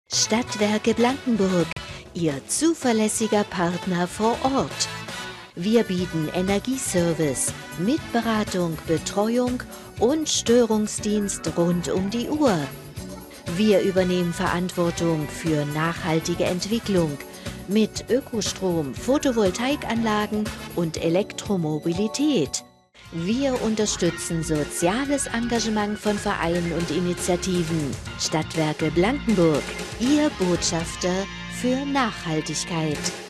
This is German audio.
Stadtwerke Blankenburg, Ihr zuverlässiger Partner vor Ort. Wir bieten Energieservice mit Beratung, Betreuung und Störungsdienst rund um die Uhr. Wir übernehmen Verantwortung für nachhaltige Entwicklung mit Ökostrom, Photovoltaikanlagen und Elektromobilität. Wir unterstützen soziales Engagement von Vereinen und Initiativen. Stadtwerke Blankenburg, Ihr Botschafter für Nachhaltigkeit.